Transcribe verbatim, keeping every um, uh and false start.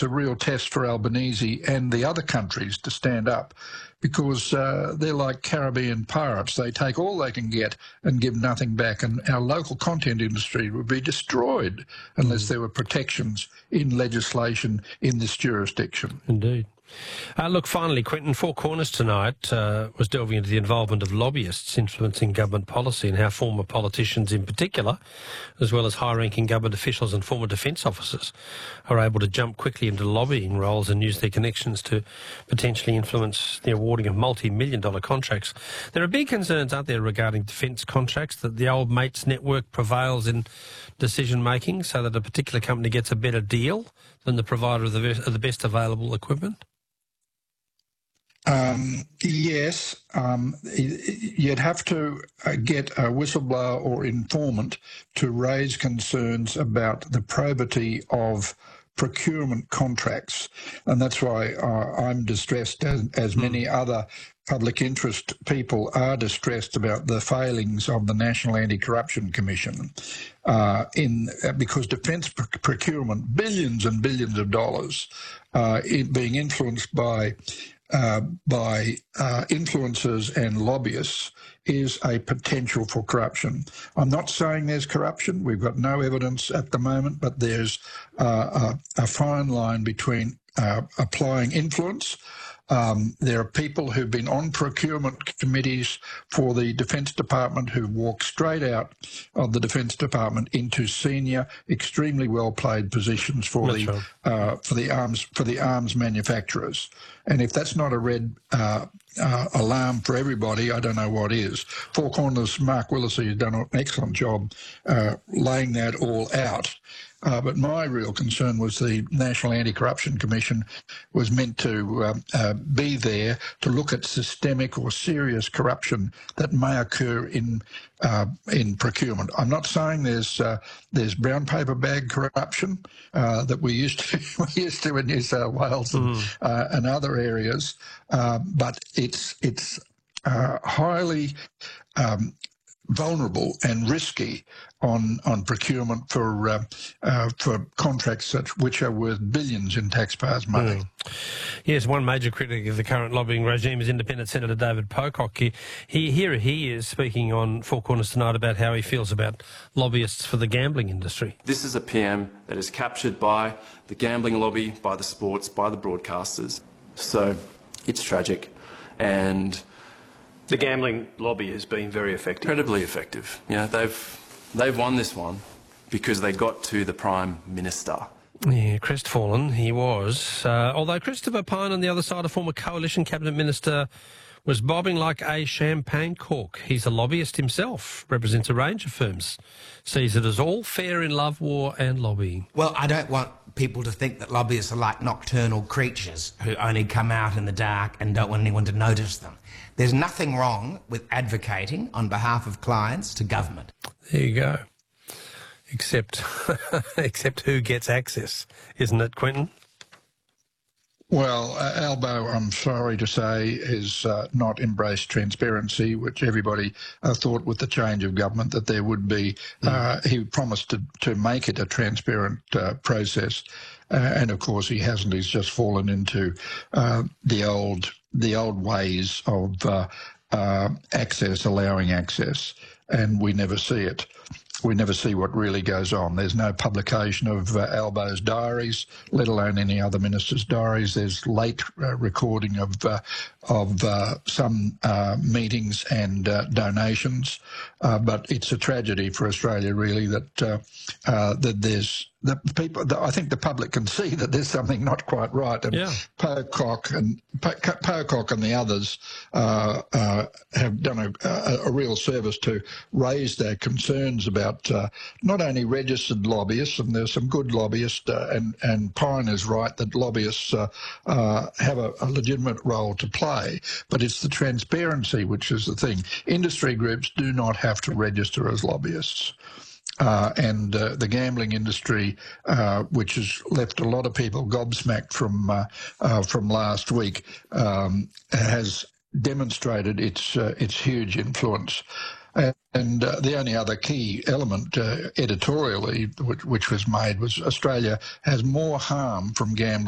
it's a real test for Albanese and the other countries to stand up, because uh, they're like Caribbean pirates. They take all they can get and give nothing back, and our local content industry would be destroyed unless mm. there were protections in legislation in this jurisdiction. Indeed. Uh, look, finally, Quentin, Four Corners tonight uh, was delving into the involvement of lobbyists influencing government policy and how former politicians in particular, as well as high-ranking government officials and former defence officers, are able to jump quickly into lobbying roles and use their connections to potentially influence the awarding of multi-million dollar contracts. There are big concerns, aren't there, regarding defence contracts, that the old mates network prevails in decision-making so that a particular company gets a better deal than the provider of the, of the best available equipment? Um, yes, um, you'd have to uh, get a whistleblower or informant to raise concerns about the probity of procurement contracts, and that's why uh, I'm distressed, as, as many other public interest people are distressed about the failings of the National Anti-Corruption Commission, uh, in uh, because defence pr procurement, billions and billions of dollars, uh, in, being influenced by Uh, by uh, influencers and lobbyists is a potential for corruption. I'm not saying there's corruption. We've got no evidence at the moment, but there's uh, a, a fine line between uh, applying influence. Um, there are people who've been on procurement committees for the Defence Department who walk straight out of the Defence Department into senior, extremely well-paid positions for that's the right. uh, for the arms for the arms manufacturers. And if that's not a red uh, uh, alarm for everybody, I don't know what is. Four Corners, Mark Willesee has done an excellent job uh, laying that all out. Uh, but my real concern was the National Anti-Corruption Commission was meant to uh, uh, be there to look at systemic or serious corruption that may occur in uh, in procurement. I'm not saying there's uh, there's brown paper bag corruption uh, that we used to we used to in New South Wales and, mm. uh, and other areas, uh, but it's it's uh, highly um, vulnerable and risky on on procurement for uh, uh, for contracts such which are worth billions in taxpayers' money. Mm. Yes, one major critic of the current lobbying regime is Independent Senator David Pocock. He, he here he is speaking on Four Corners tonight about how he feels about lobbyists for the gambling industry. This is a P M that is captured by the gambling lobby, by the sports, by the broadcasters. So it's tragic, and the gambling lobby has been very effective. Incredibly effective. Yeah, they've they've won this one because they got to the Prime Minister. Yeah, crestfallen he was. Uh, although Christopher Pyne, on the other side, a former coalition cabinet minister, was bobbing like a champagne cork. He's a lobbyist himself, represents a range of firms, sees it as all fair in love, war and lobbying. Well, I don't want people to think that lobbyists are like nocturnal creatures who only come out in the dark and don't want anyone to notice them. There's nothing wrong with advocating on behalf of clients to government. There you go. Except, except who gets access, isn't it, Quentin? Well, uh, Albo, I'm sorry to say, has uh, not embraced transparency, which everybody uh, thought with the change of government that there would be. Mm. Uh, he promised to, to make it a transparent uh, process, uh, and of course he hasn't. He's just fallen into uh, the old the old ways of uh, uh, access, allowing access, and we never see it. We never see what really goes on. There's no publication of uh, Albo's diaries, let alone any other minister's diaries. There's late uh, recording of uh, of uh, some uh, meetings and uh, donations, uh, but it's a tragedy for Australia, really, that uh, uh, that there's the people. The, I think the public can see that there's something not quite right. And yeah. Pocock and po Pocock and the others uh, uh, have done a, a, a real service to raise their concerns about uh, not only registered lobbyists, and there's some good lobbyists, uh, and and Pyne is right that lobbyists uh, uh, have a, a legitimate role to play, but it's the transparency which is the thing. Industry groups do not have to register as lobbyists. Uh, and uh, the gambling industry, uh, which has left a lot of people gobsmacked from uh, uh, from last week, um, has demonstrated its uh, its huge influence. And, and uh, the only other key element uh, editorially which, which was made was Australia has more harm from gambling